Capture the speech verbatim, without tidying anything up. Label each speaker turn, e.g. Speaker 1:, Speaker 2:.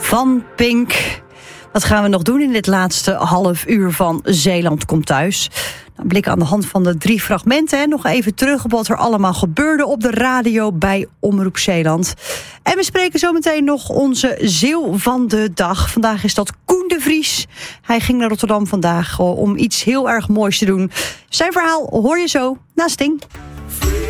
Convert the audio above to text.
Speaker 1: van Pink. Wat gaan we nog doen in dit laatste half uur van Zeeland komt thuis? Nou, blik aan de hand van de drie fragmenten. Hè. Nog even terug op wat er allemaal gebeurde op de radio bij Omroep Zeeland. En we spreken zometeen nog onze Zeeuw van de dag. Vandaag is dat Koen de Vries. Hij ging naar Rotterdam vandaag om iets heel erg moois te doen. Zijn verhaal hoor je zo na Sting.